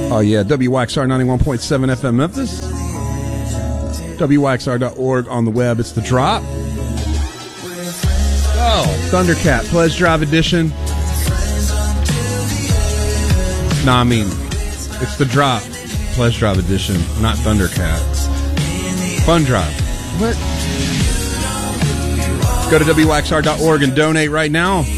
Oh, yeah. WYXR 91.7 FM Memphis. WYXR.org on the web. It's The Drop. Oh, Thundercat, Pledge Drive Edition. Nah, I mean, it's The Drop, Pledge Drive Edition, not Thundercat. Fun Drive. What? Go to WYXR.org and donate right now.